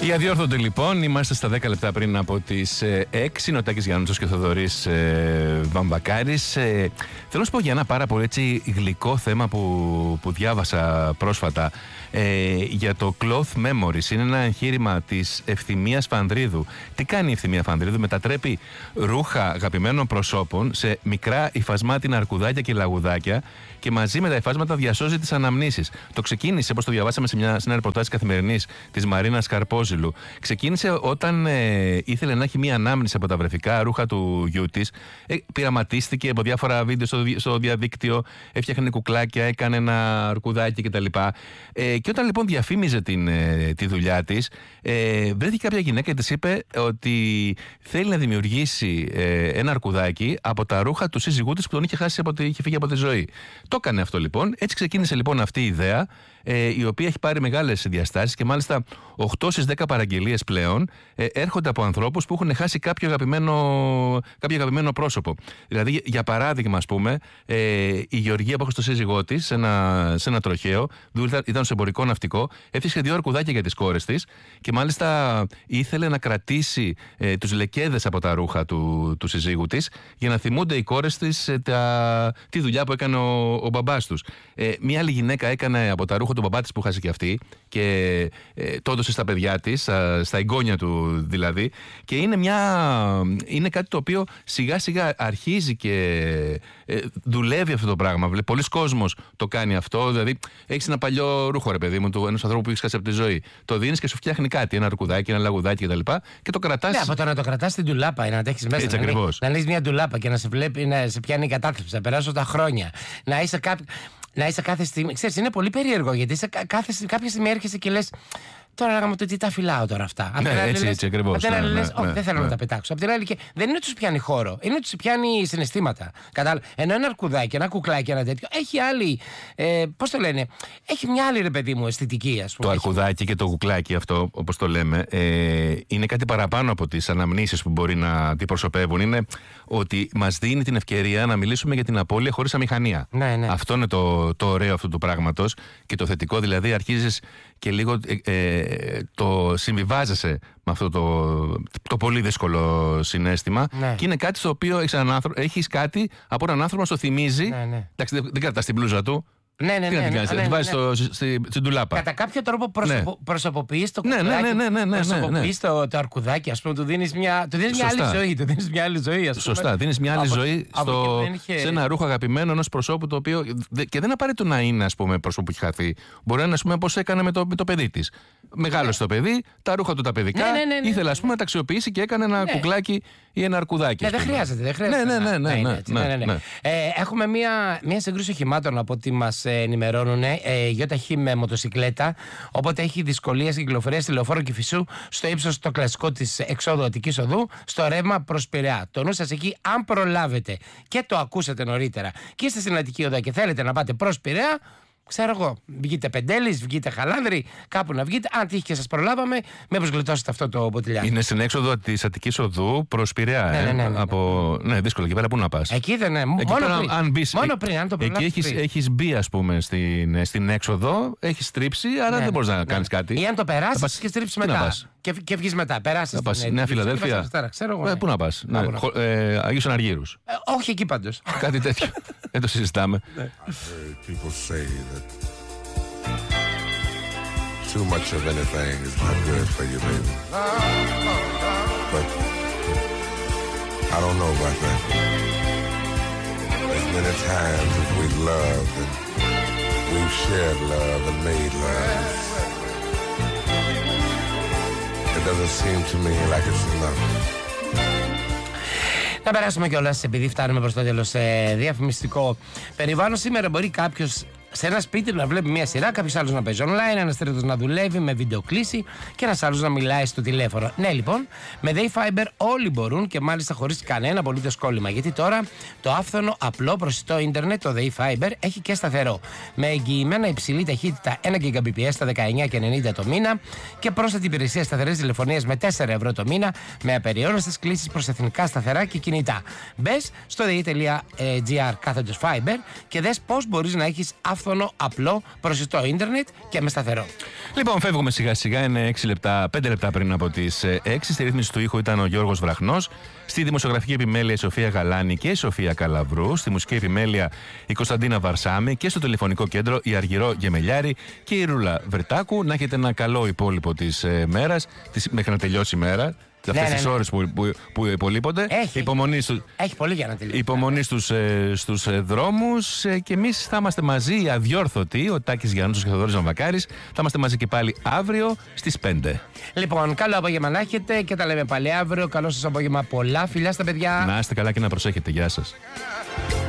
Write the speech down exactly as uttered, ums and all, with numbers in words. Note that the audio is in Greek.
Οι αδιόρθωτοι λοιπόν, είμαστε στα δέκα λεπτά πριν από τις έξι. Νοτάκης Γιάννουτσος και ο Θοδωρής ε, Βαμβακάρης. Ε, θέλω να σου πω για ένα πάρα πολύ έτσι, γλυκό θέμα που, που διάβασα πρόσφατα ε, για το Cloth Memories. Είναι ένα εγχείρημα της Ευθυμίας Φανδρίδου. Τι κάνει η Ευθυμία Φανδρίδου? Μετατρέπει ρούχα αγαπημένων προσώπων σε μικρά υφασμάτινα αρκουδάκια και λαγουδάκια και μαζί με τα υφάσματα διασώζει τις αναμνήσεις. Το ξεκίνησε, όπως το διαβάσαμε σε, μια, σε ένα ρεπορτάζ Καθημερινής της Μαρίνας Καρπόζηλου. Ξεκίνησε όταν ε, ήθελε να έχει μία ανάμνηση από τα βρεφικά ρούχα του γιού της. Ε, πειραματίστηκε από διάφορα βίντεο στο, στο διαδίκτυο, έφτιαχνε κουκλάκια, έκανε ένα αρκουδάκι κτλ. Ε, και όταν λοιπόν διαφήμιζε την, ε, τη δουλειά της, ε, βρέθηκε κάποια γυναίκα και της είπε ότι θέλει να δημιουργήσει ε, ένα αρκουδάκι από τα ρούχα του σύζυγού της που τον είχε χάσει, από τη, είχε φύγει από τη ζωή. Το έκανε αυτό λοιπόν. Έτσι ξεκίνησε λοιπόν αυτή η ιδέα, ε, η οποία έχει πάρει μεγάλες διαστάσεις και μάλιστα οκτώ στις δέκα παραγγελίες πλέον ε, έρχονται από ανθρώπους που έχουν χάσει κάποιο αγαπημένο, κάποιο αγαπημένο πρόσωπο. Δηλαδή, για παράδειγμα, ας πούμε, ε, η Γεωργία που έχει στο σύζυγό της σε ένα, σε ένα τροχαίο, ήταν σε εμπορικό ναυτικό, έφτιαξε δύο αρκουδάκια για τις κόρες της και μάλιστα ήθελε να κρατήσει ε, τους λεκέδες από τα ρούχα του, του συζύγου της για να θυμούνται οι κόρες της ε, τα, τη δουλειά που έκανε ο, ο μπαμπάς τους. Ε, μία άλλη γυναίκα έκανε από τα ρούχα του μπαμπά της που χάσει και αυτή και ε, το έδωσε στα παιδιά της, στα, στα εγγόνια του δηλαδή, και είναι, μια, είναι κάτι το οποίο σιγά σιγά αρχίζει και ε, δουλεύει αυτό το πράγμα. Πολλοί κόσμος το κάνει αυτό. Δηλαδή, έχεις ένα παλιό ρούχο, ρε παιδί μου, του ενός ανθρώπου που έχεις χάσει από τη ζωή. Το δίνεις και σου φτιάχνει κάτι, ένα αρκουδάκι, ένα λαγουδάκι κτλ. Και, και το κρατάς. Ναι, από το να το κρατάς στην ντουλάπα, να το έχεις μέσα. Έτσι, να ακριβώς. Να ανοίξεις μια ντουλάπα και να σε βλέπει, να σε πιάνει η κατάθλιψη, να περάσουν τα χρόνια. Να είσαι, κά... να είσαι κάθε στιγμή. Ξέρεις, είναι πολύ περίεργο γιατί είσαι κάθε... κάποια στιγμή έρχεσαι και λες. Τώρα λέγαμε το τι τα φυλάω τώρα αυτά. Ναι, απ' έτσι, λες, έτσι ακριβώς. Απ' την άλλη ναι, λες, ναι, όχι, ναι, δεν θέλω ναι. να τα πετάξω. Απ' την άλλη και δεν είναι ότι σου πιάνει χώρο, είναι ότι σου πιάνει συναισθήματα. Κατάλαβε. Ενώ ένα αρκουδάκι, ένα κουκλάκι, ένα τέτοιο, έχει άλλη. Ε, πώς το λένε, έχει μια άλλη, ρε παιδί μου, αισθητική, ας πούμε. Το αρκουδάκι και το κουκλάκι αυτό, όπως το λέμε, ε, είναι κάτι παραπάνω από τις αναμνήσεις που μπορεί να αντιπροσωπεύουν. Είναι ότι μας δίνει την ευκαιρία να μιλήσουμε για την απώλεια χωρίς αμηχανία. Ναι, ναι. Αυτό είναι το, το ωραίο αυτού του πράγματος και το θετικό. Δηλαδή, αρχίζεις και λίγο ε, ε, το συμβιβάζεσαι με αυτό το, το πολύ δύσκολο συναίσθημα. Ναι. Και είναι κάτι στο οποίο έχεις, άνθρωπο, έχεις κάτι από έναν άνθρωπο να σου θυμίζει. Ναι, ναι. Εντάξει, δεν, δεν κρατάς την μπλούζα του. Ναι, ναι, Τι ναι. να την κάνεις, ναι, την ναι, βάζεις ναι. στο, στη, στην ντουλάπα. Κατά κάποιο τρόπο προσωπο, Ναι. προσωποποιείς το Ναι, κουκλάκι, ναι, ναι, ναι, ναι, προσωποποιείς ναι. το, το αρκουδάκι, ας πούμε, του δίνεις μια, του δίνεις μια άλλη ζωή. Του δίνεις μια άλλη ζωή, ας πούμε. Σωστά, δίνεις μια άλλη Από- ζωή από στο, εκεί δεν είχε- σε ένα ρούχο αγαπημένο ενός προσώπου το οποίο. δε- Και δεν απαραίτητο να είναι, ας πούμε, πρόσωπο που έχει χαθεί. Μπορεί να είναι, ας πούμε, όπως έκανε με το, με το παιδί της. Μεγάλωσε το παιδί, τα ρούχα του τα παιδικά. Ναι, ναι, ναι, ναι. Ήθελε, ας πούμε, να τα αξιοποιήσει και έκανε ένα Ναι. κουκλάκι ή ένα αρκουδάκι. Ναι, ας δεν πούμε. χρειάζεται, δεν χρειάζεται. Ναι, ναι, να- ναι, να ναι, είναι ναι, έτσι. ναι, Ναι, ναι, ναι. ναι. Ε, έχουμε μια, μια σύγκρουση οχημάτων από ό,τι μας ε, ενημερώνουν. Ε, ΙΧ με μοτοσυκλέτα. Οπότε έχει δυσκολία στην κυκλοφορία στη Λεωφόρο Κηφισού, στο ύψος το κλασικό της εξόδου Αττικής Οδού, στο ρεύμα προς Πειραιά. Το νου σας εκεί, αν προλάβετε και το ακούσατε νωρίτερα και είστε στην Αττική Οδό και θέλετε να πάτε προς Πειραιά. Ξέρω εγώ, βγείτε Πεντέλης, βγείτε Χαλάνδρη, κάπου να βγείτε. Αν τύχει και σας προλάβαμε, μήπως γλιτώσετε αυτό το μποτιλιάκι. Είναι στην έξοδο της Αττικής Οδού προς Πειραιά. Ναι, ε, ναι, ναι, ναι, ναι. Από... ναι, δύσκολο. Εκεί πέρα πού να πας. Εκεί δεν είναι. Εκεί Μόνο πέρα, πριν. αν μπεις, Μόνο ε, πριν, αν το εκεί προλάβεις έχεις, πριν. έχεις μπει, ας πούμε, στην, στην έξοδο, έχεις στρίψει, άρα Ναι, δεν μπορείς ναι, να ναι. κάνεις κάτι. Ή αν το Θα περάσεις πας- και στρίψεις τι να μετά. πας? Και, και βγεις μετά. Περάσεις. Θα πας στην, Νέα ε, Φιλαδέλφια. στην αριστερά, ξέρω εγώ. Ε, ναι. πού να πας. Ναι, Κάπου να- χω- ε, Αγίους Αναργύρους. Ε, όχι εκεί πάντως. Κάτι τέτοιο. Δεν το συζητάμε. I've heard people say that too much of anything is not good for you, baby. But I don't know about that. As many times as we've loved and we've shared love and made love, it doesn't seem to me like it's enough. Να περάσουμε κιόλας, επειδή φτάνουμε προς το τέλος, σε διαφημιστικό περιβάλλον. Σήμερα μπορεί κάποιος σε ένα σπίτι να βλέπει μια σειρά, κάποιος άλλος να παίζει online, ένας τρίτος να δουλεύει με βιντεοκλήση και ένας άλλος να μιλάει στο τηλέφωνο. Ναι, λοιπόν, με Dayfiber όλοι μπορούν και μάλιστα χωρίς κανένα απολύτως κόλλημα. Γιατί τώρα το άφθονο, απλό, προσιτό ίντερνετ, το Dayfiber, έχει και σταθερό. Με εγγυημένα υψηλή ταχύτητα ένα γιγαμπιτ στα δεκαεννιά και ενενήντα το μήνα και πρόσθετη υπηρεσία σταθερής τηλεφωνίας με τέσσερα ευρώ το μήνα, με απεριόριστες κλήσεις προς εθνικά σταθερά και κινητά. Μπες στο day.gr κάθετος Fiber και δες πώς μπορείς να έχεις άφθονο μονόφωνο, απλό, προσιτό ίντερνετ και με σταθερό. Λοιπόν, φεύγουμε σιγά σιγά. Είναι έξι λεπτά, πέντε λεπτά πριν από τις έξι. Στη ρύθμιση του ήχου ήταν ο Γιώργος Βραχνός. Στη δημοσιογραφική επιμέλεια η Σοφία Γαλάνη και η Σοφία Καλαβρού. Στη μουσική επιμέλεια η Κωνσταντίνα Βαρσάμη. Και στο τηλεφωνικό κέντρο η Αργυρό Γεμελιάρη και η Ρούλα Βρετάκου. Να έχετε ένα καλό υπόλοιπο της ε, μέρας, της, μέχρι να τελειώσει η μέρα. Αυτές ναι, τις ναι, ναι. ώρες που, που, που υπολείπονται. Έχει, υπομονή, στου, έχει πολύ για να τελειώσει. υπομονή στους, ε, στους ε, δρόμους ε, και εμείς θα είμαστε μαζί αδιόρθωτοι. Ο Τάκης Γιάννους και ο Θοδωρής Βαμβακάρης. Θα είμαστε μαζί και πάλι αύριο στις πέντε. Λοιπόν, καλό απόγευμα να έχετε και τα λέμε πάλι αύριο. Καλό σας απόγευμα, πολλά φιλιά στα παιδιά. Να είστε καλά και να προσέχετε. Γεια σας.